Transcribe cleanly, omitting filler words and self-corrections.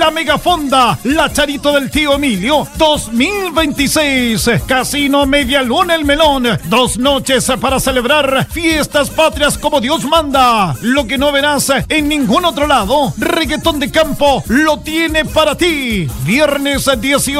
la Megafonda, la Charito del Tío Emilio 2026. Casino Media Luna El Melón. 2 noches para celebrar fiestas patrias como Dios manda. Lo que no verás en ningún otro lado. Reggaetón de campo lo tiene para ti. Viernes 18